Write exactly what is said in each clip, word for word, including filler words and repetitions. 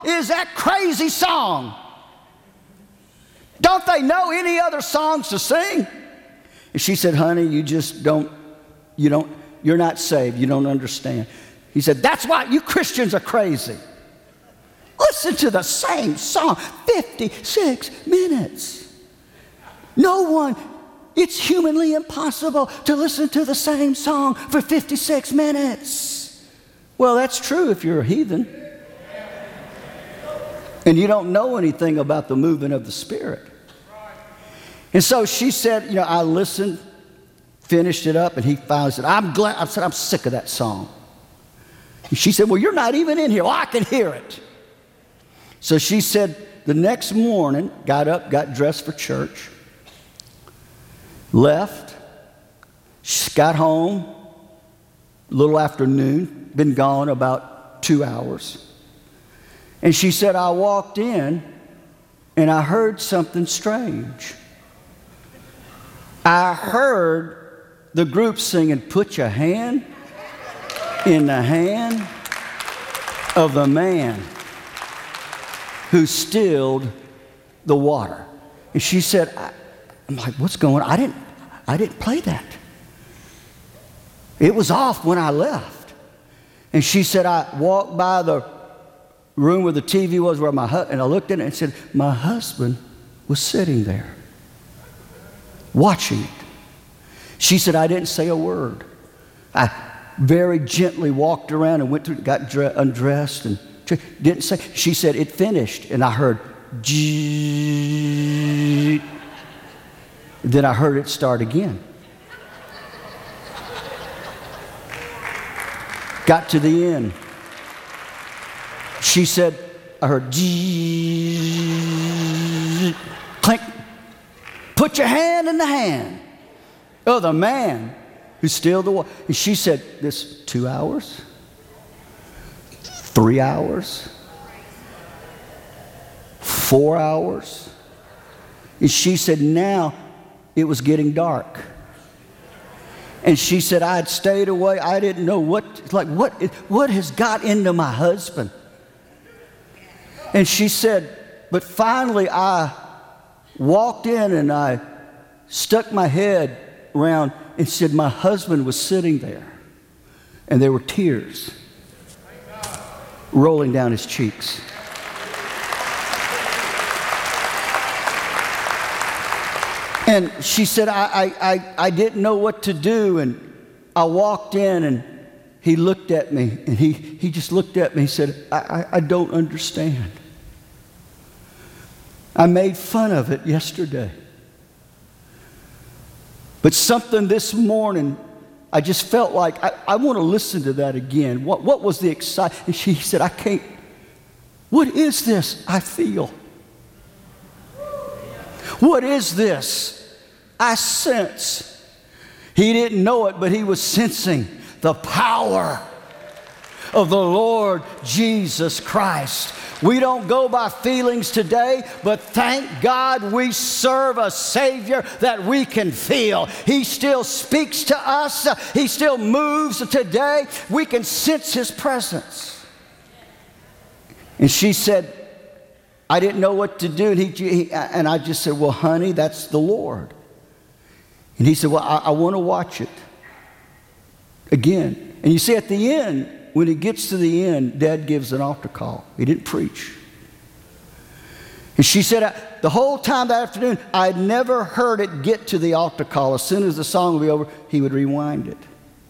is that crazy song? Don't they know any other songs to sing? And she said, honey, you just don't, you don't, you're not saved. You don't understand. He said, that's why you Christians are crazy. Listen to the same song, fifty-six minutes. No one, it's humanly impossible to listen to the same song for fifty-six minutes. Well, that's true if you're a heathen. And you don't know anything about the movement of the Spirit. And so she said, you know, I listened, finished it up, and he finally said, I'm glad, I said, I'm sick of that song. And she said, well, you're not even in here. Well, I can hear it. So she said, the next morning, got up, got dressed for church, left, she got home a little after noon, been gone about two hours. And she said, I walked in and I heard something strange. I heard the group singing, put your hand in the hand of the man who stilled the water. And she said, I, I'm like, what's going on? I didn't, I didn't play that. It was off when I left. And she said, I walked by the room where the T V was, where my hu- and I looked in it and said, my husband was sitting there, watching it. She said, I didn't say a word. I very gently walked around and went to, got dre- undressed and didn't say. She said, it finished, and I heard, G. Then I heard it start again. Got to the end. She said, I heard, G. Clink. Put your hand in the hand of the man who stilled the water. And she said, this two hours? Three hours, four hours. And she said, now it was getting dark. And she said, I had stayed away. I didn't know what, like, what, what has got into my husband? And she said, but finally I walked in and I stuck my head around and said, my husband was sitting there. And there were tears rolling down his cheeks. And she said, I, I, I, I didn't know what to do. And I walked in and he looked at me. And he, he just looked at me and said, I, I, I don't understand. I made fun of it yesterday. But something this morning, I just felt like I, I want to listen to that again. What, what was the excitement? And she said, I can't. What is this I feel? What is this I sense? He didn't know it, but he was sensing the power of the Lord Jesus Christ. We don't go by feelings today, but thank God we serve a Savior that we can feel. He still speaks to us. He still moves today. We can sense His presence. And she said, I didn't know what to do. And, he, he, and I just said, well, honey, that's the Lord. And he said, well, I, I want to watch it again. And you see, at the end, when it gets to the end, Dad gives an altar call. He didn't preach. And she said, I, the whole time that afternoon, I'd never heard it get to the altar call. As soon as the song would be over, he would rewind it.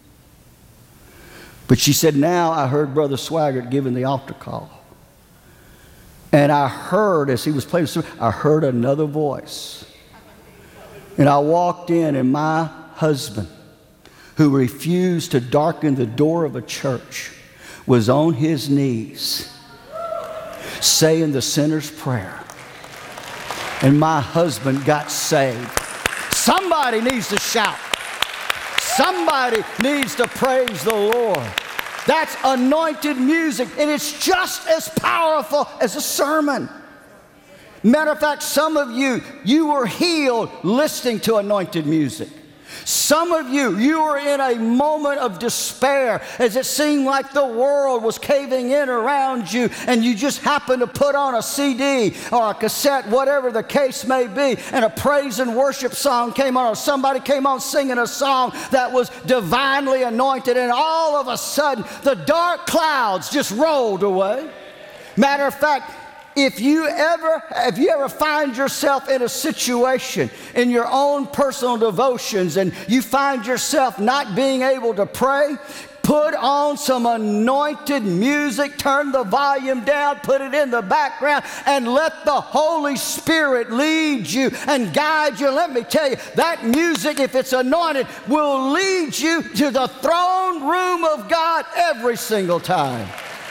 But she said, now I heard Brother Swaggart giving the altar call. And I heard, as he was playing, I heard another voice. And I walked in, and my husband, who refused to darken the door of a church, was on his knees saying the sinner's prayer. And my husband got saved. Somebody needs to shout. Somebody needs to praise the Lord. That's anointed music, and it's just as powerful as a sermon. Matter of fact, some of you, you were healed listening to anointed music. Some of you, you are in a moment of despair as it seemed like the world was caving in around you, and you just happened to put on a C D or a cassette, whatever the case may be, and a praise and worship song came on, or somebody came on singing a song that was divinely anointed, and all of a sudden the dark clouds just rolled away. Matter of fact, If you ever, if you ever find yourself in a situation in your own personal devotions and you find yourself not being able to pray, put on some anointed music, turn the volume down, put it in the background, and let the Holy Spirit lead you and guide you. Let me tell you, that music, if it's anointed, will lead you to the throne room of God every single time.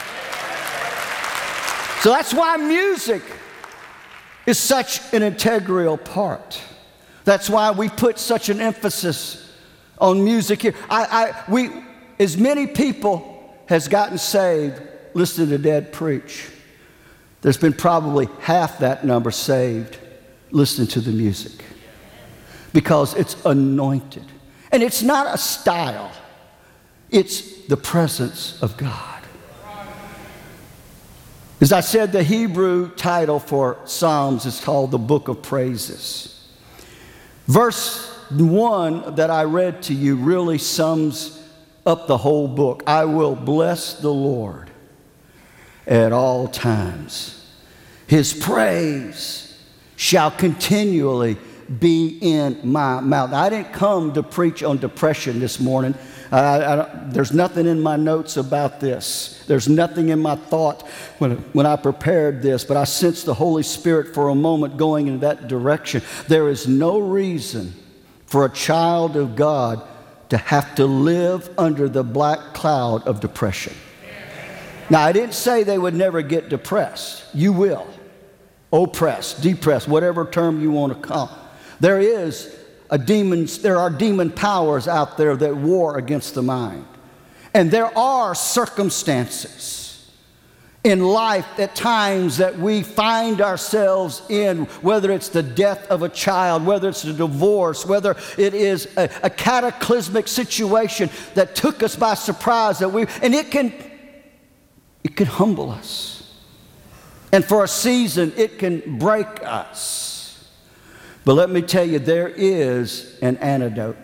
So that's why music is such an integral part. That's why we put such an emphasis on music here. I, I, we, as many people has gotten saved listening to Dad preach, there's been probably half that number saved listening to the music, because it's anointed. And it's not a style. It's the presence of God. As I said, the Hebrew title for Psalms is called the Book of Praises. Verse one that I read to you really sums up the whole book. I will bless the Lord at all times. His praise shall continually be in my mouth. Now, I didn't come to preach on depression this morning. I, I there's nothing in my notes about this. There's nothing in my thought when, when I prepared this, but I sensed the Holy Spirit for a moment going in that direction. There is no reason for a child of God to have to live under the black cloud of depression. Now, I didn't say they would never get depressed. You will. Oppressed, depressed, whatever term you want to call. There is a demons, there are demon powers out there that war against the mind. And there are circumstances in life at times that we find ourselves in, whether it's the death of a child, whether it's a divorce, whether it is a, a cataclysmic situation that took us by surprise, that we, and it can, it can humble us. And for a season, it can break us. But let me tell you, there is an antidote.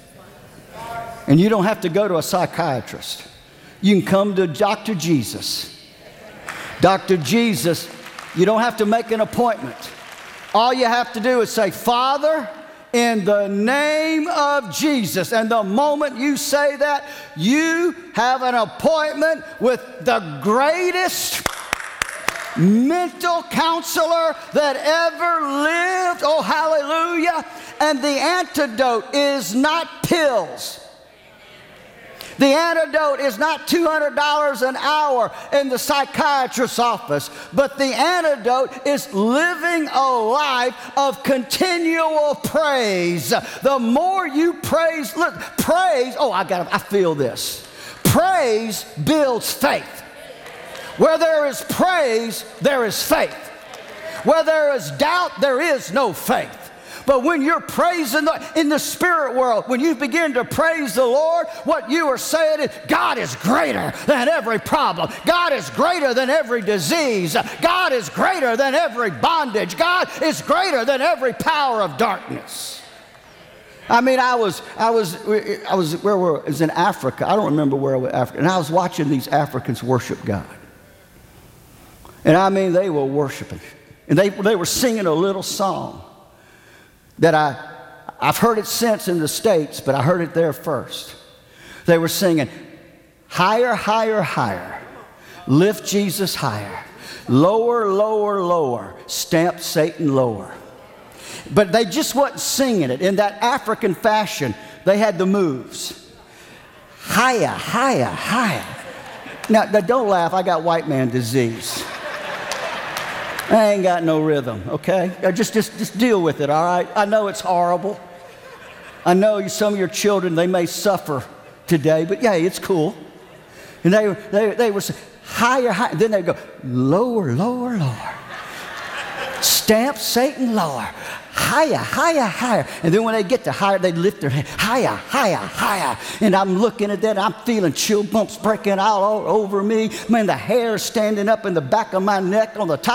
And you don't have to go to a psychiatrist. You can come to Doctor Jesus. Doctor Jesus, you don't have to make an appointment. All you have to do is say, Father, in the name of Jesus. And the moment you say that, you have an appointment with the greatest mental counselor that ever lived. Oh, hallelujah. And the antidote is not pills. The antidote is not two hundred dollars an hour in the psychiatrist's office, but the antidote is living a life of continual praise. The more you praise, look, praise, oh, I got, I feel this. Praise builds faith. Where there is praise, there is faith. Where there is doubt, there is no faith. But when you're praising the, in the spirit world, when you begin to praise the Lord, what you are saying is, God is greater than every problem. God is greater than every disease. God is greater than every bondage. God is greater than every power of darkness. I mean, I was, I was, I was, where were, it was in Africa. I don't remember where I was in Africa. And I was watching these Africans worship God. And I mean, they were worshiping. And they, they were singing a little song that I, I've heard it since in the States, but I heard it there first. They were singing, higher, higher, higher, lift Jesus higher, lower, lower, lower, stamp Satan lower. But they just wasn't singing it. In that African fashion, they had the moves. Higher, higher, higher. Now, now don't laugh, I got white man disease. I ain't got no rhythm, okay? Just, just, just deal with it, all right? I know it's horrible. I know some of your children, they may suffer today, but yeah, it's cool. And they, they, they were saying, higher, higher. Then they'd go, lower, lower, lower. Stamp Satan lower. Higher, higher, higher. And then when they get to higher, they lift their hand. Higher, higher, higher. And I'm looking at that. I'm feeling chill bumps breaking out all over me. Man, the hair standing up in the back of my neck on the top